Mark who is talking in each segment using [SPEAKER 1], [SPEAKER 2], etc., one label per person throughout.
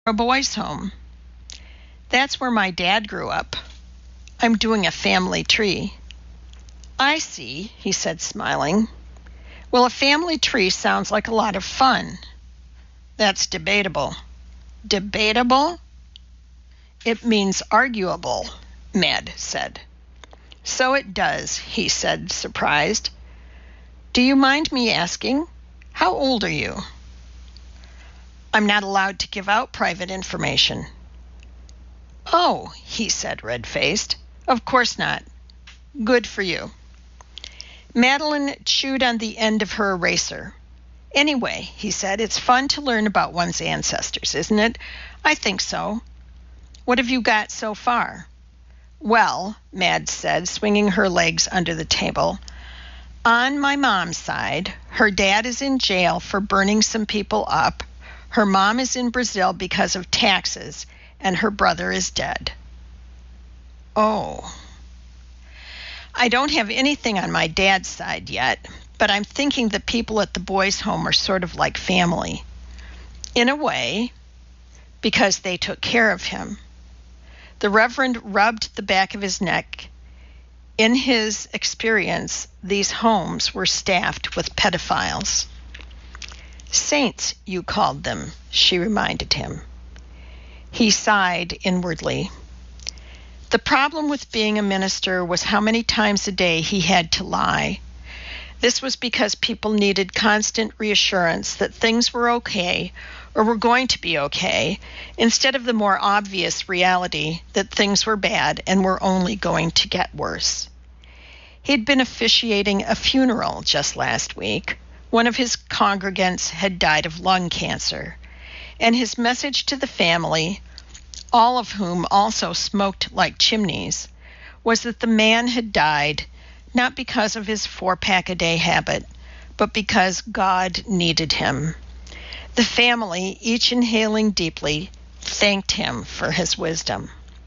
[SPEAKER 1] A boys' home. That's where my dad grew up. I'm doing a family tree. I see, he said, smiling. Well, a family tree sounds like a lot of fun. That's debatable. Debatable? It means arguable, Mad said. So it does, he said, surprised. Do you mind me asking? How old are you? I'm not allowed to give out private information. Oh, he said, red-faced. Of course not. Good for you. Madeline chewed on the end of her eraser. Anyway, he said, it's fun to learn about one's ancestors, isn't it? I think so. What have you got so far? Well, Mad said, swinging her legs under the table, on my mom's side, her dad is in jail for burning some people up. Her mom is in Brazil because of taxes, and her brother is dead. Oh. I don't have anything on my dad's side yet, but I'm thinking the people at the boys' home are sort of like family. In a way, because they took care of him. The Reverend rubbed the back of his neck. In his experience, these homes were staffed with pedophiles. Saints, you called them, she reminded him. He sighed inwardly. The problem with being a minister was how many times a day he had to lie. This was because people needed constant reassurance that things were okay or were going to be okay, instead of the more obvious reality that things were bad and were only going to get worse. He'd been officiating a funeral just last week. One of his congregants had died of lung cancer, and his message to the family, all of whom also smoked like chimneys, was that the man had died not because of his 4-pack-a-day habit, but because God needed him. The family, each inhaling deeply, thanked him for his wisdom.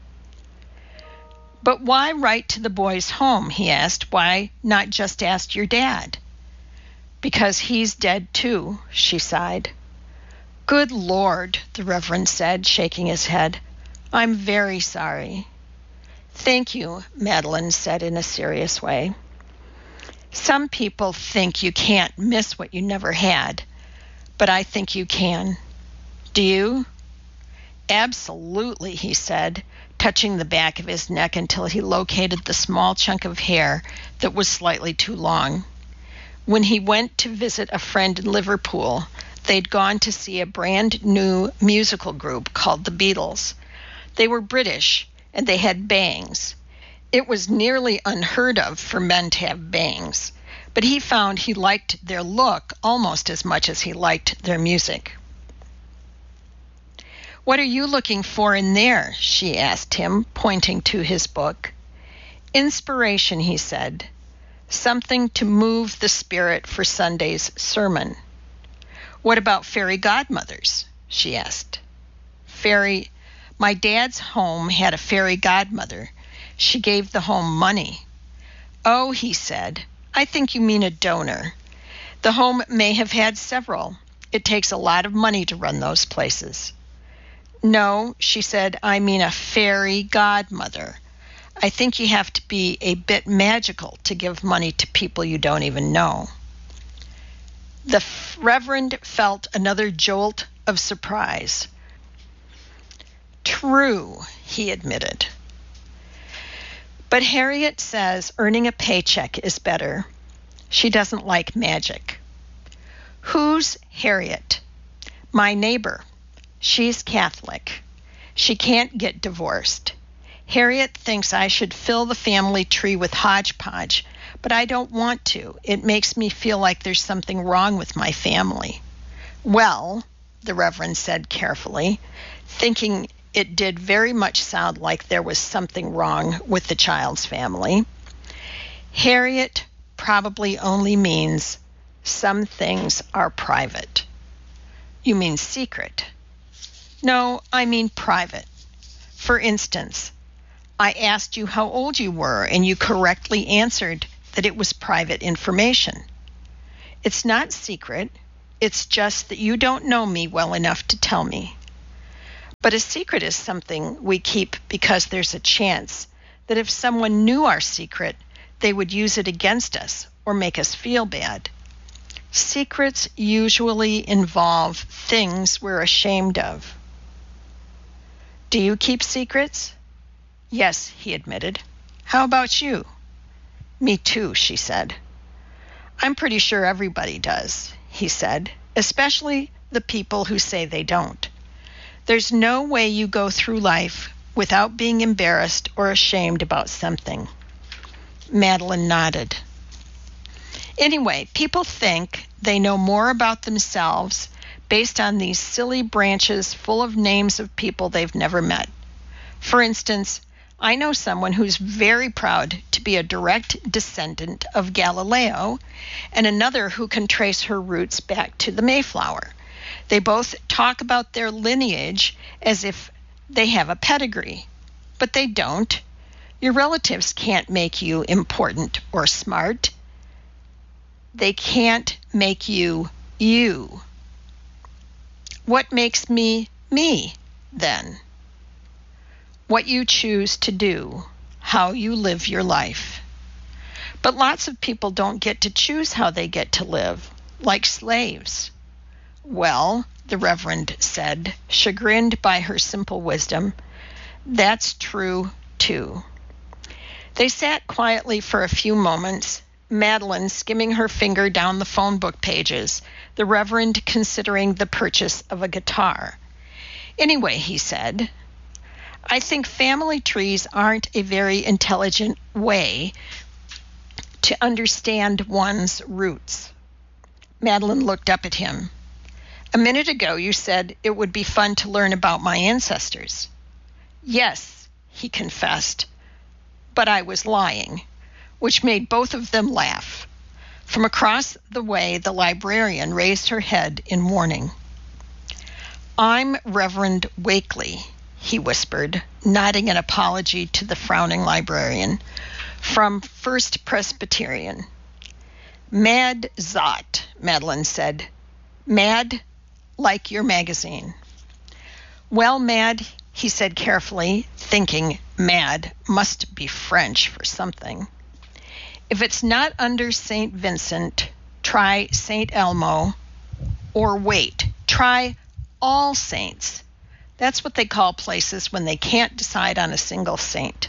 [SPEAKER 1] But why write to the boys' home, he asked. Why not just ask your dad? Because he's dead too, she sighed. Good Lord, the Reverend said, shaking his head. I'm very sorry. Thank you, Madeline said in a serious way. Some people think you can't miss what you never had, but I think you can. Do you? Absolutely, he said, touching the back of his neck until he located the small chunk of hair that was slightly too long. When he went to visit a friend in Liverpool, they'd gone to see a brand new musical group called the Beatles. They were British, and they had bangs. It was nearly unheard of for men to have bangs, but he found he liked their look almost as much as he liked their music. What are you looking for in there? She asked him, pointing to his book. Inspiration, he said. Something to move the spirit for Sunday's sermon. What about fairy godmothers? She asked. My dad's home had a fairy godmother. She gave the home money. Oh, he said, I think you mean a donor. The home may have had several. It takes a lot of money to run those places. No, she said, I mean a fairy godmother. I think you have to be a bit magical to give money to people you don't even know. The Reverend felt another jolt of surprise. True, he admitted. But Harriet says earning a paycheck is better. She doesn't like magic. Who's Harriet? My neighbor. She's Catholic. She can't get divorced. Harriet thinks I should fill the family tree with hodgepodge, but I don't want to. It makes me feel like there's something wrong with my family. Well, the Reverend said carefully, thinking it did very much sound like there was something wrong with the child's family. Harriet probably only means some things are private. You mean secret? No, I mean private. For instance, I asked you how old you were, and you correctly answered that it was private information. It's not secret. It's just that you don't know me well enough to tell me. But a secret is something we keep because there's a chance that if someone knew our secret, they would use it against us or make us feel bad. Secrets usually involve things we're ashamed of. Do you keep secrets? Yes, he admitted. How about you? Me too, she said. I'm pretty sure everybody does, he said, especially the people who say they don't. There's no way you go through life without being embarrassed or ashamed about something. Madeline nodded. Anyway, people think they know more about themselves based on these silly branches full of names of people they've never met. For instance, I know someone who's very proud to be a direct descendant of Galileo, and another who can trace her roots back to the Mayflower. They both talk about their lineage as if they have a pedigree, but they don't. Your relatives can't make you important or smart. They can't make you you. What makes me me, then? What you choose to do, how you live your life. But lots of people don't get to choose how they get to live, like slaves. Well, the Reverend said, chagrined by her simple wisdom, that's true, too. They sat quietly for a few moments, Madeline skimming her finger down the phone book pages, the Reverend considering the purchase of a guitar. Anyway, he said, I think family trees aren't a very intelligent way to understand one's roots. Madeline looked up at him. A minute ago you said it would be fun to learn about my ancestors. Yes, he confessed, but I was lying, which made both of them laugh. From across the way, the librarian raised her head in warning. I'm Reverend Wakely, he whispered, nodding an apology to the frowning librarian, from First Presbyterian. Mad Zot, Madeline said. Mad, like your magazine. Well, Mad, he said carefully, thinking mad must be French for something. If it's not under St. Vincent, try St. Elmo, or wait, try All Saints. That's what they call places when they can't decide on a single saint.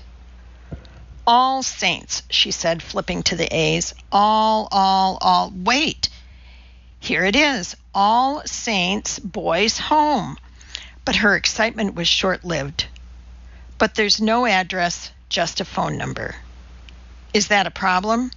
[SPEAKER 1] All Saints, she said, flipping to the A's. All. Wait, here it is. All Saints Boys Home. But her excitement was short-lived. But there's no address, just a phone number. Is that a problem?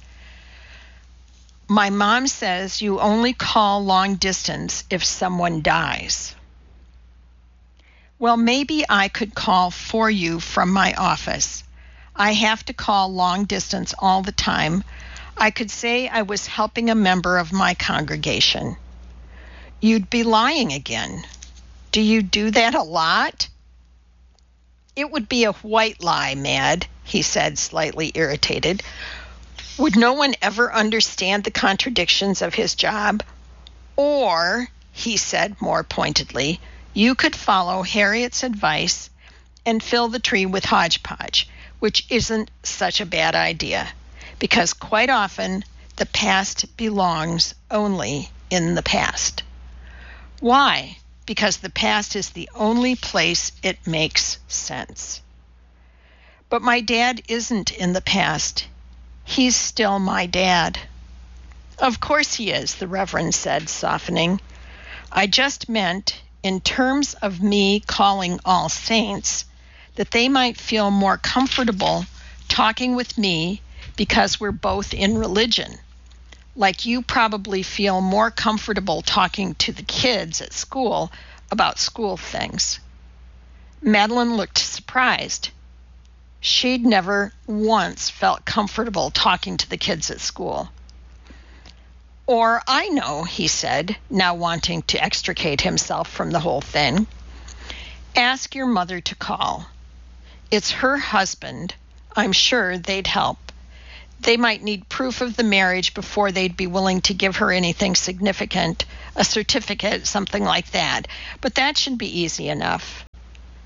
[SPEAKER 1] My mom says you only call long distance if someone dies. Well, maybe I could call for you from my office. I have to call long distance all the time. I could say I was helping a member of my congregation. You'd be lying again. Do you do that a lot? It would be a white lie, Mad, he said, slightly irritated. Would no one ever understand the contradictions of his job? Or, he said more pointedly, you could follow Harriet's advice and fill the tree with hodgepodge, which isn't such a bad idea, because quite often the past belongs only in the past. Why? Because the past is the only place it makes sense. But my dad isn't in the past. He's still my dad. Of course he is, the Reverend said, softening. I just meant, in terms of me calling All Saints, that they might feel more comfortable talking with me because we're both in religion. Like you probably feel more comfortable talking to the kids at school about school things. Madeline looked surprised. She'd never once felt comfortable talking to the kids at school. Or I know, he said, now wanting to extricate himself from the whole thing. Ask your mother to call. It's her husband. I'm sure they'd help. They might need proof of the marriage before they'd be willing to give her anything significant, a certificate, something like that. But that should be easy enough.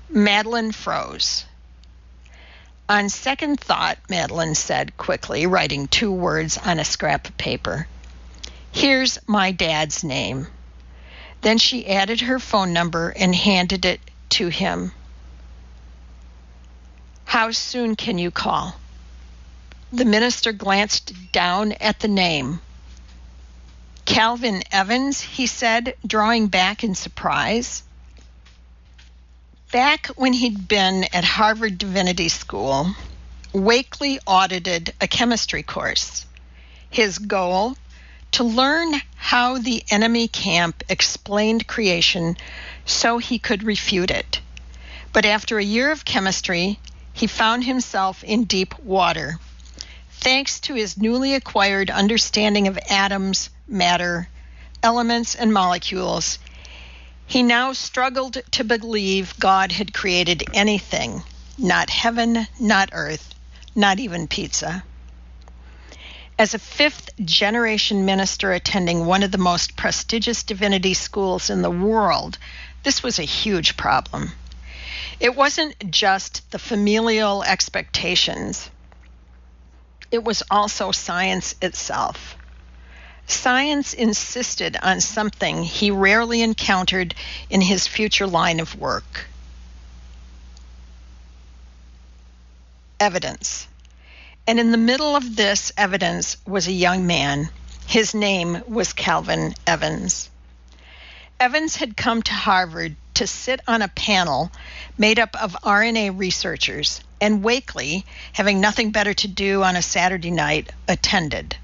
[SPEAKER 1] Madeline froze. On second thought, Madeline said quickly, writing 2 words on a scrap of paper. Here's my dad's name. Then she added her phone number and handed it to him. How soon can you call? The minister glanced down at the name. Calvin Evans, he said, drawing back in surprise. Back when he'd been at Harvard Divinity School, Wakely audited a chemistry course. His goal? To learn how the enemy camp explained creation so he could refute it. But after a year of chemistry, he found himself in deep water. Thanks to his newly acquired understanding of atoms, matter, elements, and molecules, he now struggled to believe God had created anything, not heaven, not earth, not even pizza. As a 5th-generation minister attending one of the most prestigious divinity schools in the world, this was a huge problem. It wasn't just the familial expectations. It was also science itself. Science insisted on something he rarely encountered in his future line of work. Evidence. And in the middle of this evidence was a young man. His name was Calvin Evans. Evans had come to Harvard to sit on a panel made up of RNA researchers, and Wakely, having nothing better to do on a Saturday night, attended.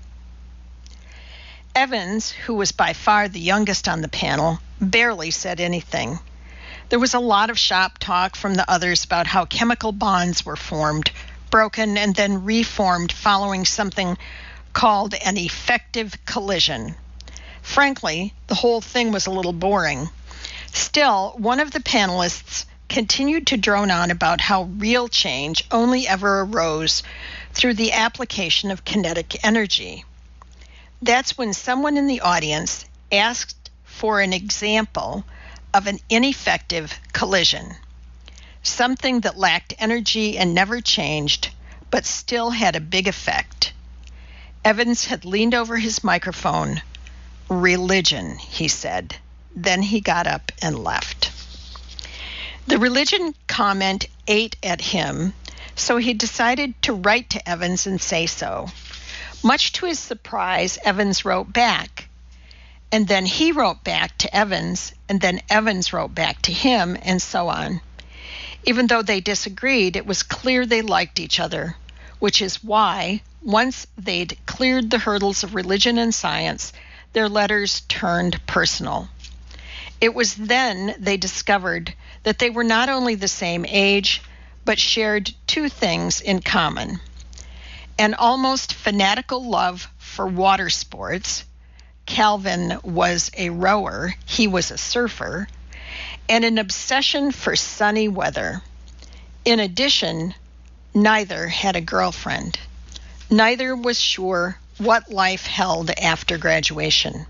[SPEAKER 1] Evans, who was by far the youngest on the panel, barely said anything. There was a lot of shop talk from the others about how chemical bonds were formed, broken, and then reformed following something called an effective collision. Frankly, the whole thing was a little boring. Still, one of the panelists continued to drone on about how real change only ever arose through the application of kinetic energy. That's when someone in the audience asked for an example of an ineffective collision, something that lacked energy and never changed, but still had a big effect. Evans had leaned over his microphone. Religion, he said. Then he got up and left. The religion comment ate at him, so he decided to write to Evans and say so. Much to his surprise, Evans wrote back. And then he wrote back to Evans, and then Evans wrote back to him, and so on. Even though they disagreed, it was clear they liked each other, which is why, once they'd cleared the hurdles of religion and science, their letters turned personal. It was then they discovered that they were not only the same age, but shared 2 things in common. An almost fanatical love for water sports. Calvin was a rower, he was a surfer, and an obsession for sunny weather. In addition, neither had a girlfriend. Neither was sure what life held after graduation.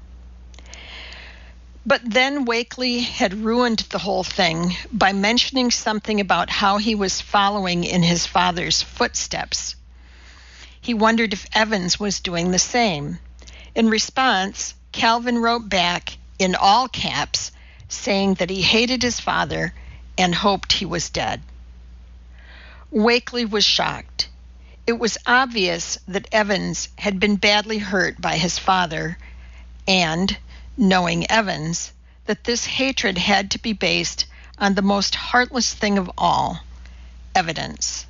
[SPEAKER 1] But then Wakely had ruined the whole thing by mentioning something about how he was following in his father's footsteps. He wondered if Evans was doing the same. In response, Calvin wrote back in all caps, saying that he hated his father and hoped he was dead. Wakely was shocked. It was obvious that Evans had been badly hurt by his father, and, knowing Evans, that this hatred had to be based on the most heartless thing of all, evidence.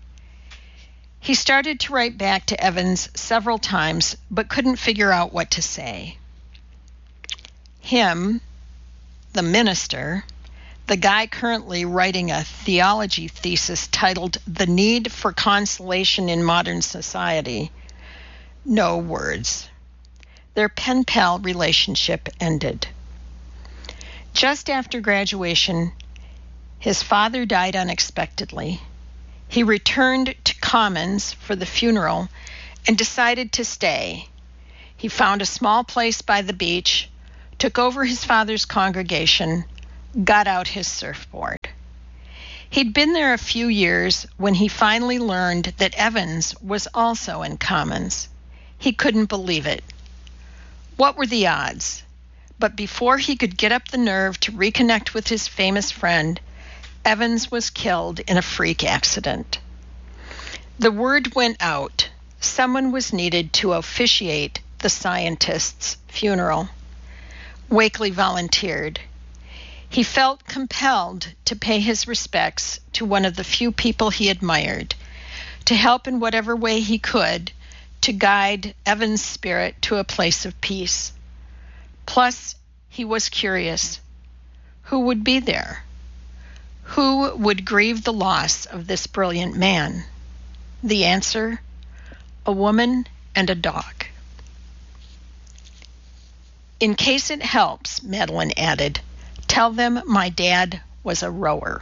[SPEAKER 1] He started to write back to Evans several times, but couldn't figure out what to say. Him, the minister, the guy currently writing a theology thesis titled The Need for Consolation in Modern Society, no words. Their pen-pal relationship ended. Just after graduation, his father died unexpectedly. He returned to Commons for the funeral and decided to stay. He found a small place by the beach, took over his father's congregation, got out his surfboard. He'd been there a few years when he finally learned that Evans was also in Commons. He couldn't believe it. What were the odds? But before he could get up the nerve to reconnect with his famous friend, Evans was killed in a freak accident. The word went out. Someone was needed to officiate the scientist's funeral. Wakely volunteered. He felt compelled to pay his respects to one of the few people he admired, to help in whatever way he could to guide Evans' spirit to a place of peace. Plus, he was curious. Who would be there? Who would grieve the loss of this brilliant man? The answer? A woman and a dog. In case it helps, Madeline added, tell them my dad was a rower.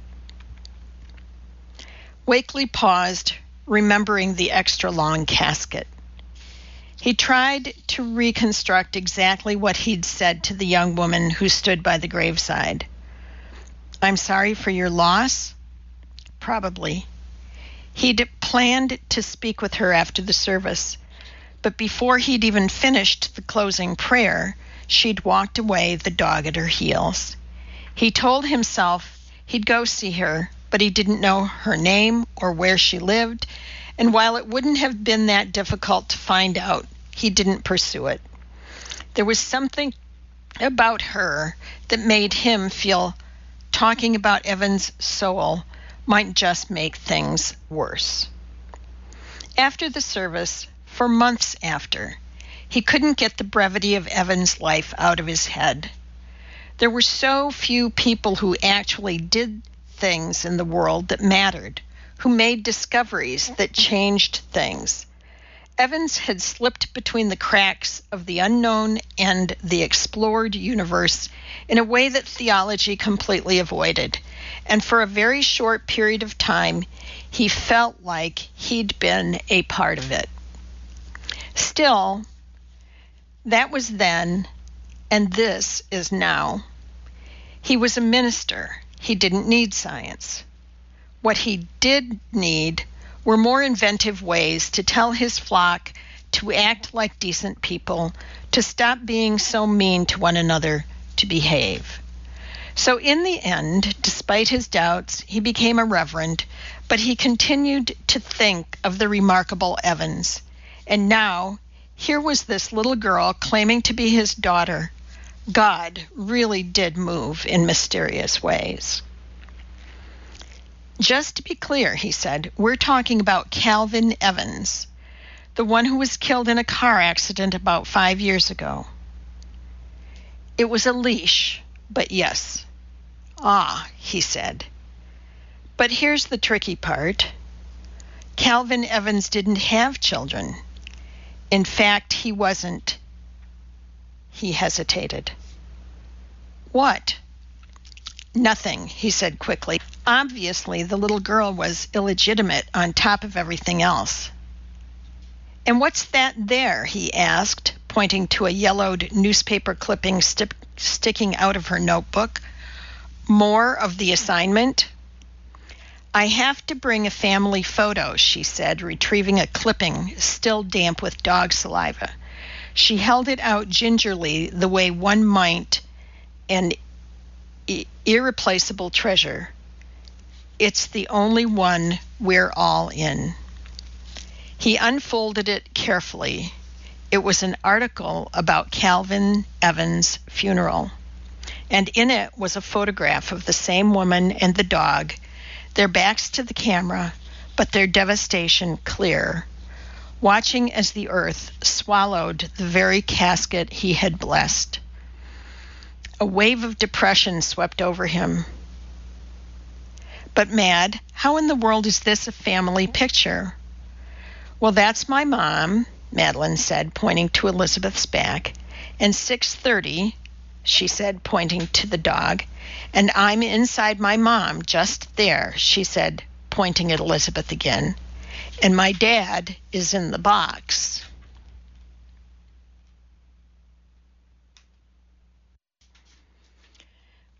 [SPEAKER 1] Wakely paused, remembering the extra long casket. He tried to reconstruct exactly what he'd said to the young woman who stood by the graveside. I'm sorry for your loss? Probably. He'd planned to speak with her after the service, but before he'd even finished the closing prayer, she'd walked away, the dog at her heels. He told himself he'd go see her, but he didn't know her name or where she lived, and while it wouldn't have been that difficult to find out, he didn't pursue it. There was something about her that made him feel talking about Evans' soul might just make things worse. After the service, for months after, he couldn't get the brevity of Evans' life out of his head. There were so few people who actually did things in the world that mattered, who made discoveries that changed things. Evans had slipped between the cracks of the unknown and the explored universe in a way that theology completely avoided, and for a very short period of time, he felt like he'd been a part of it. Still, that was then, and this is now. He was a minister. He didn't need science. What he did need were more inventive ways to tell his flock to act like decent people, to stop being so mean to one another, to behave. So in the end, despite his doubts, he became a reverend, but he continued to think of the remarkable Evans. And now, here was this little girl claiming to be his daughter. God really did move in mysterious ways. Just to be clear, he said, we're talking about Calvin Evans, the one who was killed in a car accident about 5 years ago. It was a leash, but yes. Ah, he said. But here's the tricky part. Calvin Evans didn't have children. In fact, he wasn't. He hesitated. What? Nothing, he said quickly. Obviously, the little girl was illegitimate on top of everything else. And what's that there? He asked, pointing to a yellowed newspaper clipping sticking out of her notebook. More of the assignment? I have to bring a family photo, she said, retrieving a clipping still damp with dog saliva. She held it out gingerly the way one might an irreplaceable treasure. It's the only one we're all in. He unfolded it carefully. It was an article about Calvin Evans' funeral, and in it was a photograph of the same woman and the dog, their backs to the camera, but their devastation clear, watching as the earth swallowed the very casket he had blessed. A wave of depression swept over him. But Mad, how in the world is this a family picture? Well, that's my mom, Madeline said, pointing to Elizabeth's back, and 6:30, she said, pointing to the dog, and I'm inside my mom, just there, she said, pointing at Elizabeth again, and my dad is in the box.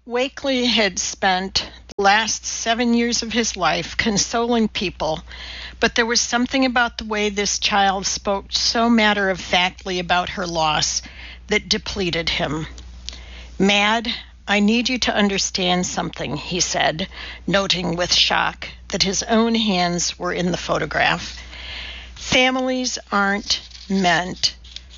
[SPEAKER 1] Wakely had spent the last 7 years of his life consoling people, but there was something about the way this child spoke so matter-of-factly about her loss that depleted him. "Mad, I need you to understand something," he said, noting with shock that his own hands were in the photograph. "Families aren't meant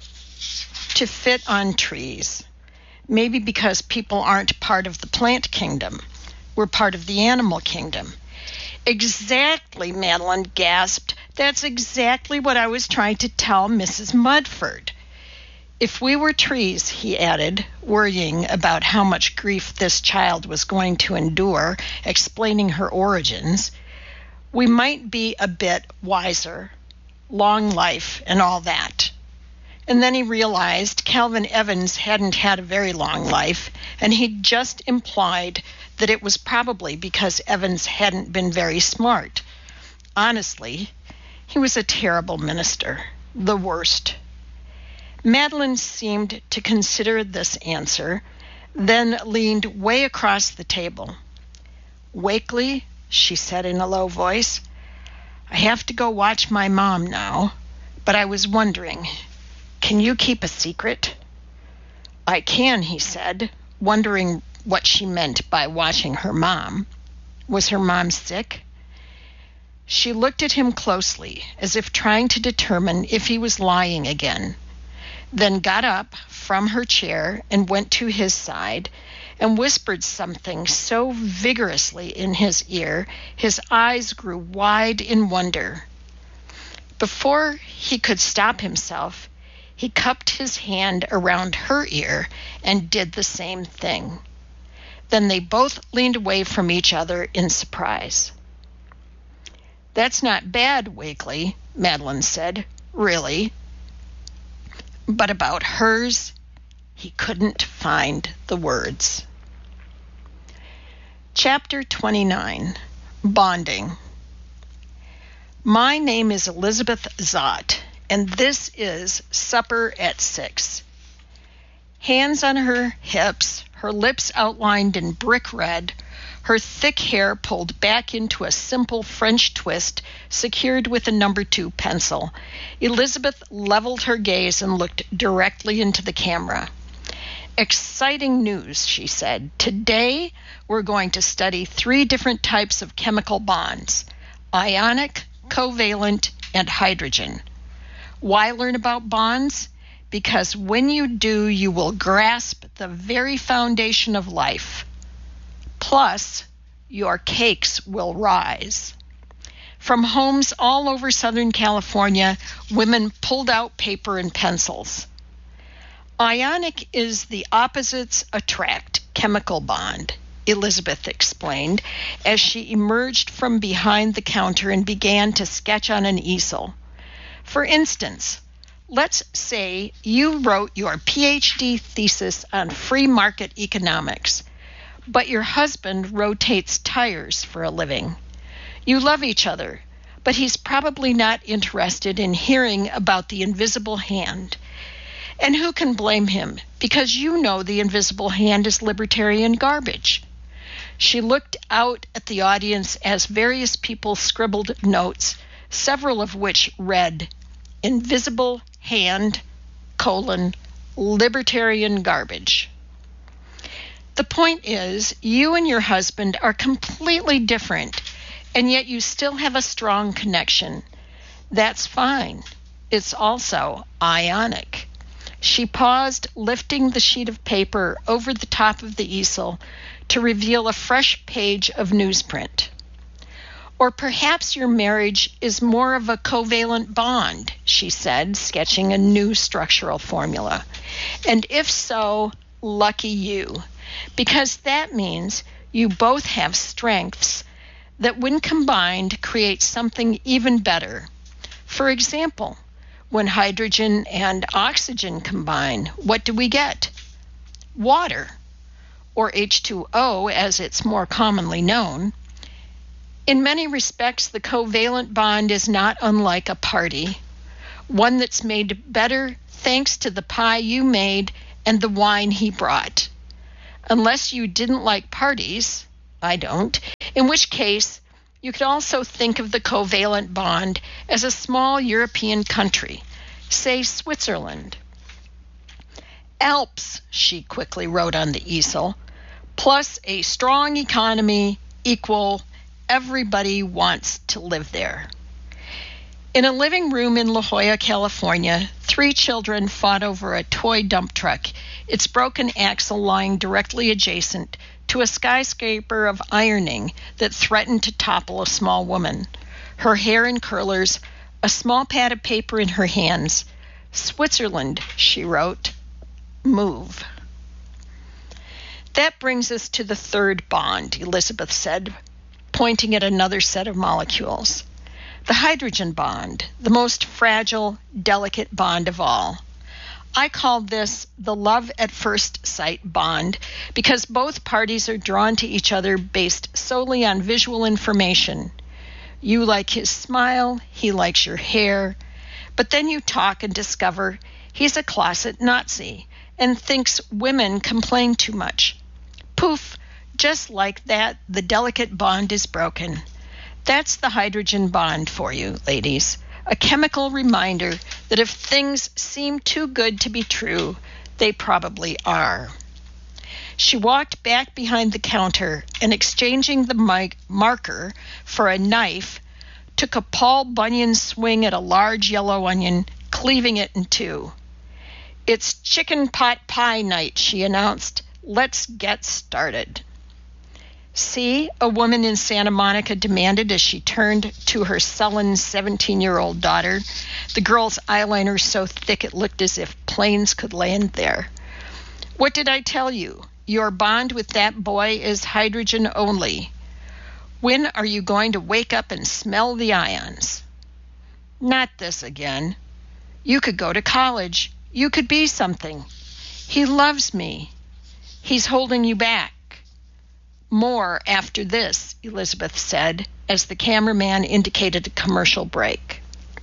[SPEAKER 1] to fit on trees. Maybe because people aren't part of the plant kingdom. We're part of the animal kingdom." "Exactly," Madeline gasped. "That's exactly what I was trying to tell Mrs. Mudford." "If we were trees," he added, worrying about how much grief this child was going to endure, explaining her origins, "we might be a bit wiser. Long life and all that." And then he realized Calvin Evans hadn't had a very long life, and he'd just implied that it was probably because Evans hadn't been very smart. Honestly, he was a terrible minister, the worst. Madeline seemed to consider this answer, then leaned way across the table. "Wakely," she said in a low voice, "I have to go watch my mom now, but I was wondering, can you keep a secret?" "I can," he said, wondering what she meant by watching her mom. Was her mom sick? She looked at him closely, as if trying to determine if he was lying again, then got up from her chair and went to his side and whispered something so vigorously in his ear his eyes grew wide in wonder. Before he could stop himself, he cupped his hand around her ear and did the same thing. Then they both leaned away from each other in surprise. "That's not bad, Wakely," Madeline said. "Really." But about hers, he couldn't find the words. Chapter 29, Bonding. My name is Elizabeth Zott, and this is Supper at 6. Hands on her hips, her lips outlined in brick red, her thick hair pulled back into a simple French twist secured with a number 2 pencil, Elizabeth leveled her gaze and looked directly into the camera. "Exciting news," she said. "Today we're going to study 3 different types of chemical bonds: ionic, covalent, and hydrogen. Why learn about bonds? Because when you do, you will grasp the very foundation of life. Plus, your cakes will rise." From homes all over Southern California, women pulled out paper and pencils. Ionic is the opposites attract chemical bond, Elizabeth explained, as she emerged from behind the counter and began to sketch on an easel. For instance, let's say you wrote your PhD thesis on free market economics, but your husband rotates tires for a living. You love each other, but he's probably not interested in hearing about the invisible hand. And who can blame him? Because you know the invisible hand is libertarian garbage. She looked out at the audience as various people scribbled notes, several of which read, "Invisible hand, libertarian garbage." The point is, you and your husband are completely different, and yet you still have a strong connection. That's fine. It's also ionic. She paused, lifting the sheet of paper over the top of the easel to reveal a fresh page of newsprint. Or perhaps your marriage is more of a covalent bond, she said, sketching a new structural formula. And if so, lucky you, because that means you both have strengths that when combined create something even better. For example, when hydrogen and oxygen combine, what do we get? Water, or H2O as it's more commonly known. In many respects, the covalent bond is not unlike a party, one that's made better thanks to the pie you made and the wine he brought. Unless you didn't like parties, I don't, in which case you could also think of the covalent bond as a small European country, say Switzerland. Alps, she quickly wrote on the easel, plus a strong economy equal everybody wants to live there. In a living room in La Jolla, California, 3 children fought over a toy dump truck, its broken axle lying directly adjacent to a skyscraper of ironing that threatened to topple a small woman. Her hair in curlers, a small pad of paper in her hands. Switzerland, she wrote, move. That brings us to the third bond, Elizabeth said, pointing at another set of molecules. The hydrogen bond, the most fragile, delicate bond of all. I call this the love at first sight bond because both parties are drawn to each other based solely on visual information. You like his smile, he likes your hair, but then you talk and discover he's a closet Nazi and thinks women complain too much. Poof, just like that, the delicate bond is broken. That's the hydrogen bond for you, ladies. A chemical reminder that if things seem too good to be true, they probably are. She walked back behind the counter and, exchanging the marker for a knife, took a Paul Bunyan swing at a large yellow onion, cleaving it in 2. It's chicken pot pie night, she announced. Let's get started. See, a woman in Santa Monica demanded as she turned to her sullen 17-year-old daughter, the girl's eyeliner so thick it looked as if planes could land there. What did I tell you? Your bond with that boy is hydrogen only. When are you going to wake up and smell the ions? Not this again. You could go to college. You could be something. He loves me. He's holding you back. More after this, Elizabeth said, as the cameraman indicated a commercial break.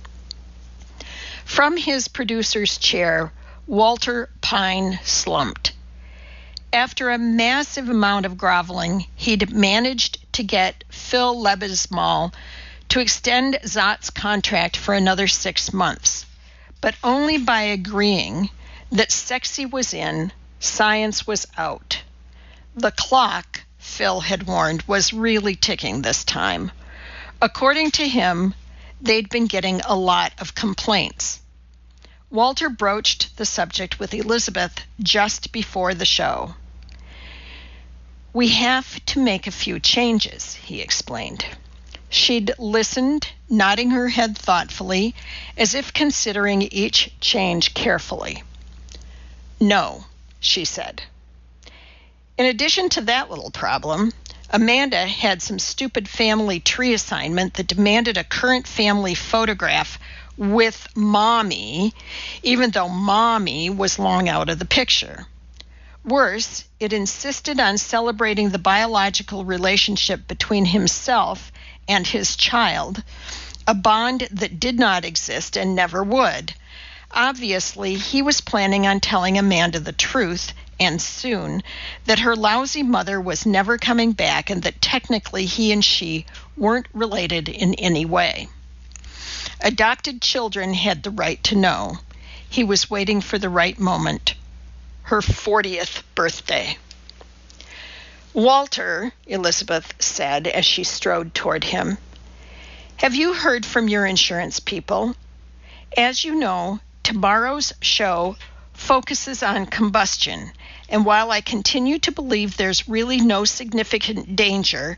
[SPEAKER 1] From his producer's chair, Walter Pine slumped. After a massive amount of groveling, he'd managed to get Phil Lebesmal to extend Zot's contract for another 6 months, but only by agreeing that sexy was in, science was out. The clock, Phil had warned, was really ticking this time. According to him, they'd been getting a lot of complaints. Walter broached the subject with Elizabeth just before the show. We have to make a few changes, he explained. She'd listened, nodding her head thoughtfully, as if considering each change carefully. No, she said. In addition to that little problem, Amanda had some stupid family tree assignment that demanded a current family photograph with Mommy, even though Mommy was long out of the picture. Worse, it insisted on celebrating the biological relationship between himself and his child, a bond that did not exist and never would. Obviously, he was planning on telling Amanda the truth, and soon, that her lousy mother was never coming back and that technically he and she weren't related in any way. Adopted children had the right to know. He was waiting for the right moment. Her 40th birthday. Walter, Elizabeth said as she strode toward him, have you heard from your insurance people? As you know, tomorrow's show focuses on combustion, and while I continue to believe there's really no significant danger,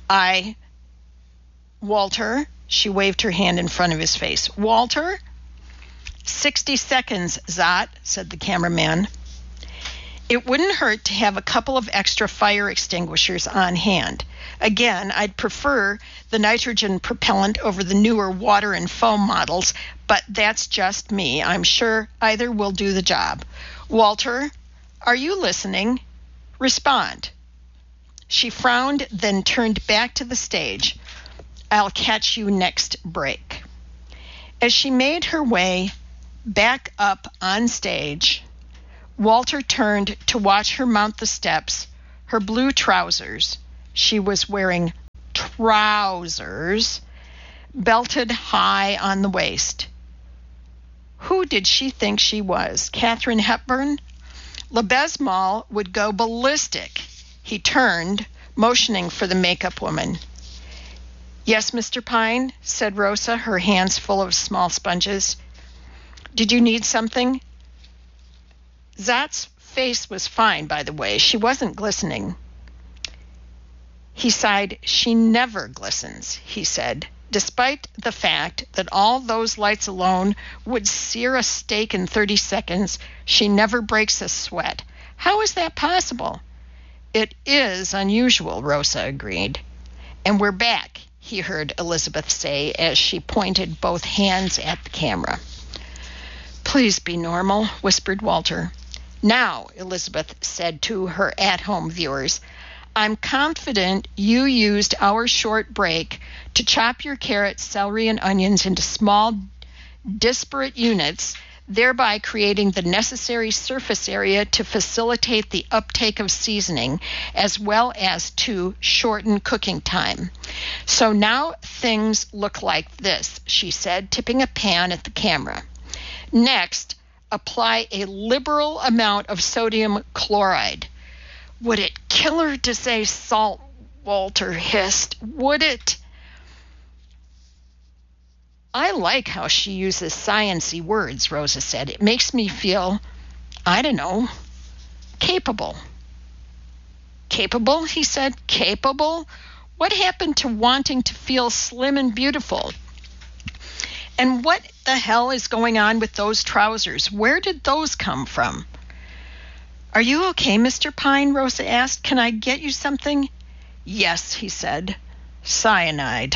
[SPEAKER 1] Walter, she waved her hand in front of his face. Walter? 60 seconds, Zot, said the cameraman. It wouldn't hurt to have a couple of extra fire extinguishers on hand. Again, I'd prefer the nitrogen propellant over the newer water and foam models, but that's just me. I'm sure either will do the job. Walter, are you listening? Respond. She frowned, then turned back to the stage. I'll catch you next break. As she made her way back up on stage, Walter turned to watch her mount the steps, her blue trousers. She was wearing trousers, belted high on the waist. Who did she think she was? Katharine Hepburn? Lebesmal would go ballistic. He turned, motioning for the makeup woman. Yes, Mr. Pine, said Rosa, her hands full of small sponges. Did you need something? Zat's face was fine, by the way. She wasn't glistening. He sighed. She never glistens, he said, despite the fact that all those lights alone would sear a steak in 30 seconds. She never breaks a sweat. How is that possible? It is unusual, Rosa agreed. And we're back, he heard Elizabeth say as she pointed both hands at the camera. Please be normal, whispered Walter. Now, Elizabeth said to her at-home viewers, I'm confident you used our short break to chop your carrots, celery, and onions into small, disparate units, thereby creating the necessary surface area to facilitate the uptake of seasoning, as well as to shorten cooking time. So now things look like this, she said, tipping a pan at the camera. Next, apply a liberal amount of sodium chloride. Would it kill her to say salt? Walter hissed. Would it? I like how she uses science-y words, Rosa said. It makes me feel, I don't know, capable. Capable, he said. Capable? What happened to wanting to feel slim and beautiful? And what the hell is going on with those trousers? Where did those come from? Are you okay, Mr. Pine? Rosa asked. Can I get you something? Yes, he said. Cyanide.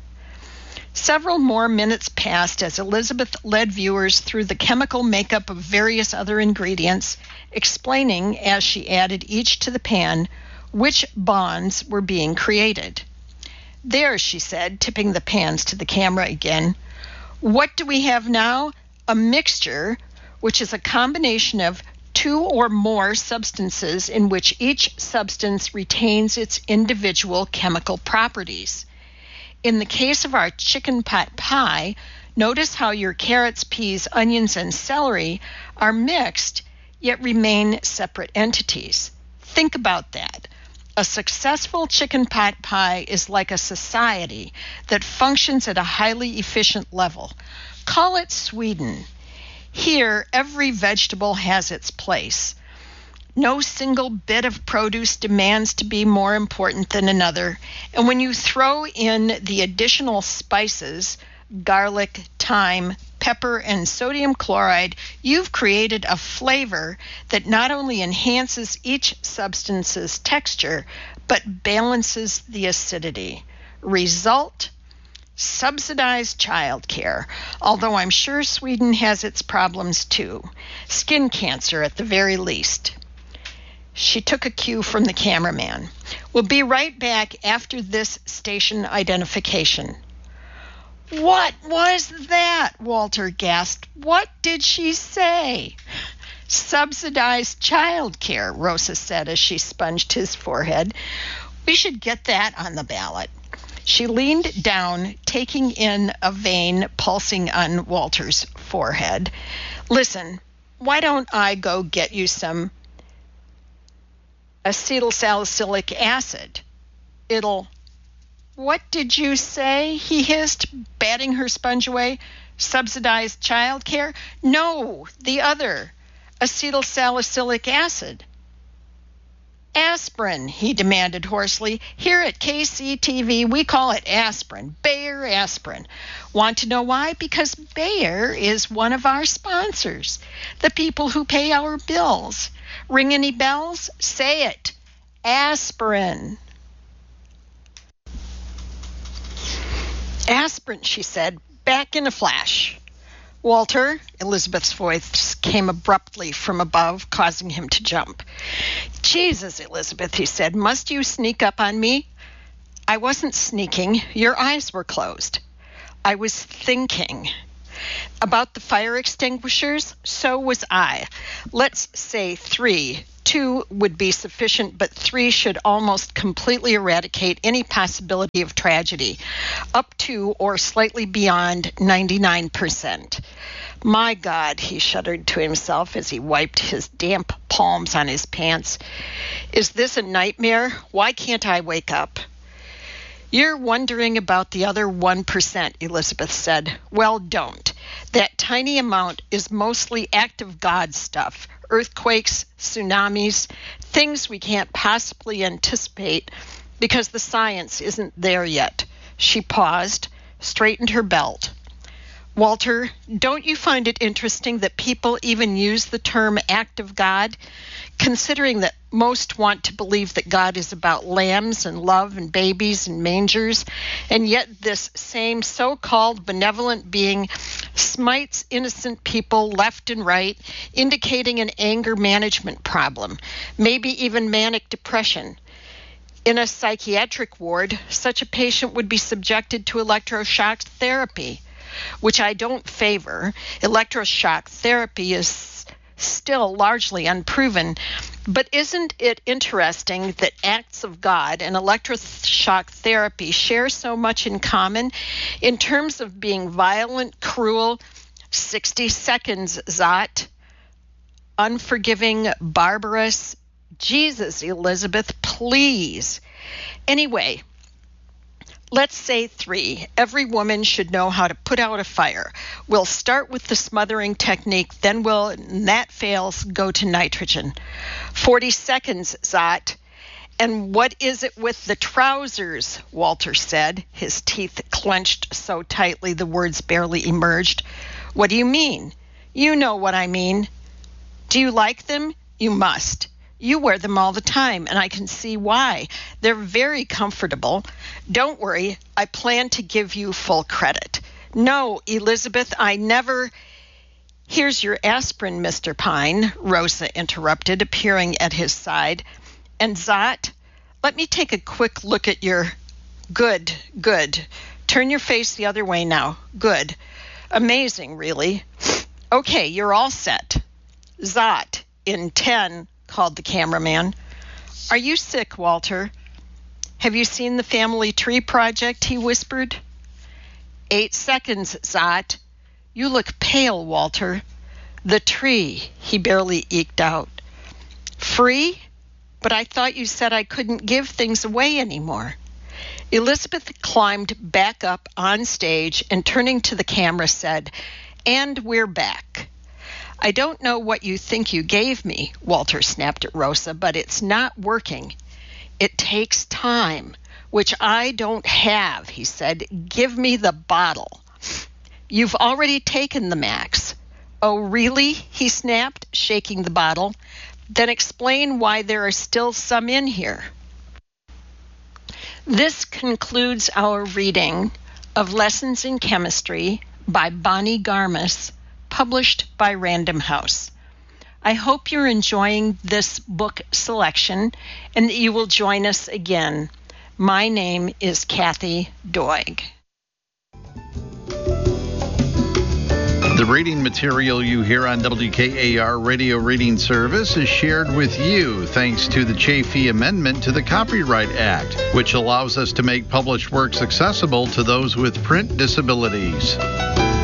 [SPEAKER 1] Several more minutes passed as Elizabeth led viewers through the chemical makeup of various other ingredients, explaining, as she added each to the pan, which bonds were being created. There, she said, tipping the pans to the camera again. What do we have now? A mixture, which is a combination of two or more substances in which each substance retains its individual chemical properties. In the case of our chicken pot pie, notice how your carrots, peas, onions, and celery are mixed, yet remain separate entities. Think about that. A successful chicken pot pie is like a society that functions at a highly efficient level. Call it Sweden. Here, every vegetable has its place. No single bit of produce demands to be more important than another. And when you throw in the additional spices, garlic, thyme, pepper, and sodium chloride, you've created a flavor that not only enhances each substance's texture, but balances the acidity. Result: subsidized childcare, although I'm sure Sweden has its problems too. Skin cancer at the very least. She took a cue from the cameraman. We'll be right back after this station identification. What was that? Walter gasped. What did she say? Subsidized childcare, Rosa said as she sponged his forehead. We should get that on the ballot. She leaned down, taking in a vein pulsing on Walter's forehead. Listen, why don't I go get you some acetylsalicylic acid? It'll... What did you say? He hissed, batting her sponge away. Subsidized childcare? No, the other. Acetylsalicylic acid. Aspirin, he demanded hoarsely. Here at KCTV, we call it aspirin, Bayer aspirin. Want to know why? Because Bayer is one of our sponsors, the people who pay our bills. Ring any bells? Say it. Aspirin. Aspirin, she said, back in a flash. Walter, Elizabeth's voice came abruptly from above, causing him to jump. Jesus, Elizabeth, he said, must you sneak up on me? I wasn't sneaking. Your eyes were closed. I was thinking. About the fire extinguishers, so was I. Let's say 3. 2 would be sufficient, but 3 should almost completely eradicate any possibility of tragedy, up to or slightly beyond 99%. My God, he shuddered to himself as he wiped his damp palms on his pants. Is this a nightmare? Why can't I wake up? You're wondering about the other 1%, Elizabeth said. Well, don't. That tiny amount is mostly act of God stuff. Earthquakes, tsunamis, things we can't possibly anticipate because the science isn't there yet. She paused, straightened her belt. Walter, don't you find it interesting that people even use the term act of God, considering that most want to believe that God is about lambs and love and babies and mangers, and yet this same so-called benevolent being smites innocent people left and right, indicating an anger management problem, maybe even manic depression. In a psychiatric ward, such a patient would be subjected to electroshock therapy, which I don't favor. Electroshock therapy is still largely unproven, but isn't it interesting that acts of God and electroshock therapy share so much in common in terms of being violent, cruel, 60 seconds, Zot, unforgiving, barbarous? Jesus, Elizabeth, please. Anyway, let's say 3. Every woman should know how to put out a fire. We'll start with the smothering technique, then when that fails, go to nitrogen. 40 seconds, Zot. And what is it with the trousers? Walter said, his teeth clenched so tightly the words barely emerged. What do you mean? You know what I mean. Do you like them? You must. You wear them all the time, and I can see why. They're very comfortable. Don't worry, I plan to give you full credit. No, Elizabeth, I never... Here's your aspirin, Mr. Pine, Rosa interrupted, appearing at his side. And Zot, let me take a quick look at your... Good. Turn your face the other way now. Good. Amazing, really. Okay, you're all set. Zot, in 10... called the cameraman. Are you sick, Walter? Have you seen the family tree project? He whispered. 8 seconds, Zot. You look pale, Walter. The tree, he barely eked out. Free? But I thought you said I couldn't give things away anymore. Elizabeth climbed back up on stage and turning to the camera said, and we're back. I don't know what you think you gave me, Walter snapped at Rosa, but it's not working. It takes time, which I don't have, he said. Give me the bottle. You've already taken the max. Oh, really? He snapped, shaking the bottle. Then explain why there are still some in here. This concludes our reading of Lessons in Chemistry by Bonnie Garmus, published by Random House. I hope you're enjoying this book selection and that you will join us again. My name is Kathy Doig.
[SPEAKER 2] The reading material you hear on WKAR Radio Reading Service is shared with you thanks to the Chafee Amendment to the Copyright Act, which allows us to make published works accessible to those with print disabilities.